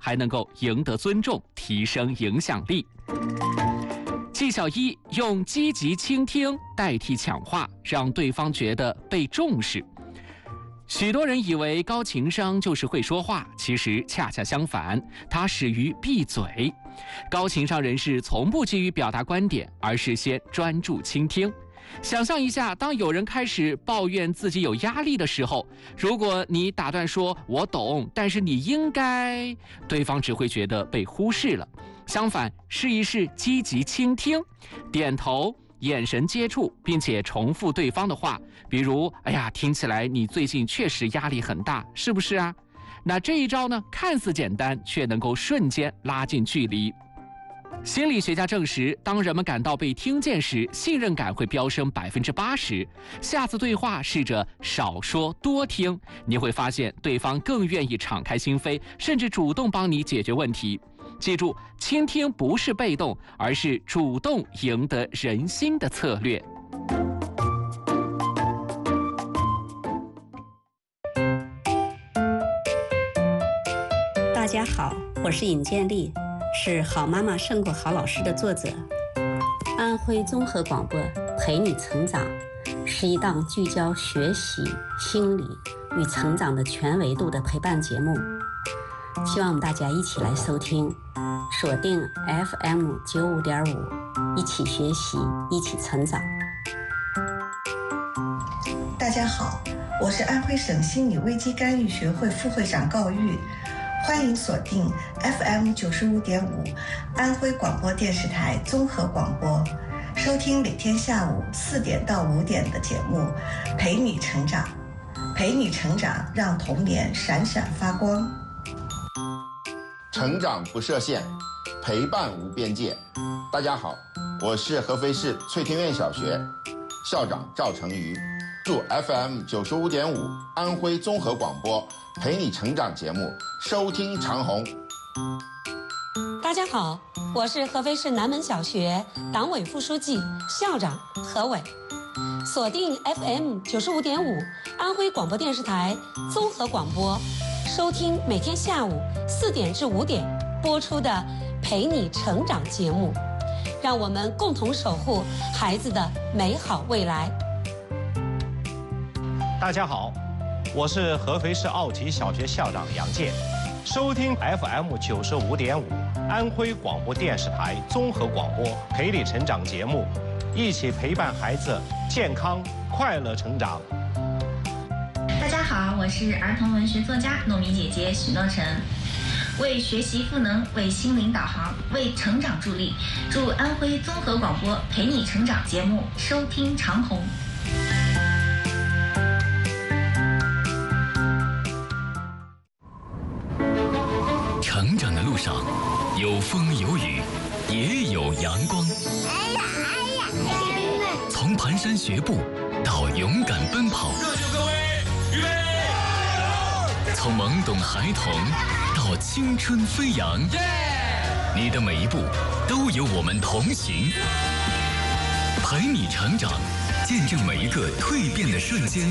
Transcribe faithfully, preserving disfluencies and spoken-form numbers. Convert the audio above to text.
还能够赢得尊重，提升影响力。技巧一，用积极倾听代替抢话，让对方觉得被重视。许多人以为高情商就是会说话，其实恰恰相反，它始于闭嘴。高情商人士从不急于表达观点，而是先专注倾听。想象一下，当有人开始抱怨自己有压力的时候，如果你打断说“我懂，但是你应该”，对方只会觉得被忽视了。相反，试一试积极倾听，点头、眼神接触，并且重复对方的话，比如“哎呀，听起来你最近确实压力很大，是不是啊？”那这一招呢，看似简单，却能够瞬间拉近距离。心理学家证实，当人们感到被听见时，信任感会飙升百分之八十。下次对话试着少说多听，你会发现对方更愿意敞开心扉，甚至主动帮你解决问题。记住，倾听不是被动，而是主动赢得人心的策略。 大家好，我是尹建莉，是《好妈妈胜过好老师》的作者。安徽综合广播陪你成长是一档聚焦学习、心理与成长的全维度的陪伴节目，希望我们大家一起来收听，锁定 F M 九五点五，一起学习，一起成长。 大家好，我是安徽省心理危机干预学会副会长高玉。欢迎锁定 F M 九十五点五，安徽广播电视台综合广播，收听每天下午四点到五点的节目，陪你成长，陪你成长，让童年闪闪发光。 成长不设限，陪伴无边界。大家好，我是合肥市翠天苑小学校长赵成瑜，祝 F M 九十五点五安徽综合广播陪你成长节目收听长虹。 大家好，我是合肥市南门小学党委副书记、校长何伟。锁定 F M 九十五点五安徽广播电视台综合广播，收听每天下午四点至五点播出的《陪你成长》节目，让我们共同守护孩子的美好未来。 大家好，我是合肥市奥体小学校长杨健，收听 F M 九十五点五安徽广播电视台综合广播陪你成长节目，一起陪伴孩子健康快乐成长。 大家好，我是儿童文学作家糯米姐姐许诺晨，为学习赋能，为心灵导航，为成长助力，祝安徽综合广播陪你成长节目收听长虹。 成长的路上，有风有雨，也有阳光。 哎呀哎呀！ 从蹒跚学步到勇敢奔跑， 热情各位，预备！ 从懵懂孩童到青春飞扬，你的每一步都有我们同行，陪你成长，见证每一个蜕变的瞬间。